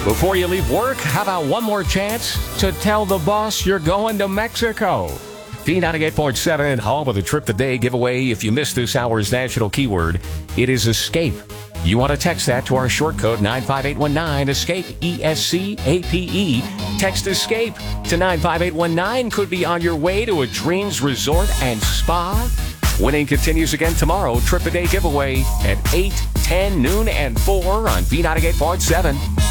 Before you leave work, how about one more chance to tell the boss you're going to Mexico? V98.7, home of the Trip the Day giveaway. If you missed this hour's national keyword, it is escape. You want to text that to our short code 95819, escape, ESCAPE. Text escape to 95819. Could be on your way to a Dreams Resort and Spa. Winning continues again tomorrow. Trip the Day giveaway at 8, 10, noon, and 4 on V98.7.